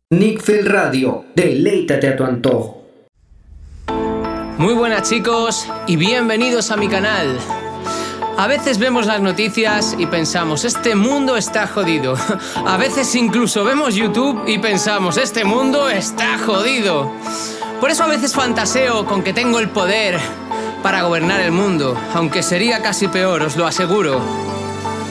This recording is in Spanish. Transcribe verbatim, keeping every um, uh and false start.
Nickfield Radio, deleítate a tu antojo. Muy buenas chicos y bienvenidos a mi canal. A veces vemos las noticias y pensamos, este mundo está jodido. A veces incluso vemos YouTube y pensamos, este mundo está jodido. Por eso a veces fantaseo con que tengo el poder para gobernar el mundo, aunque sería casi peor, os lo aseguro.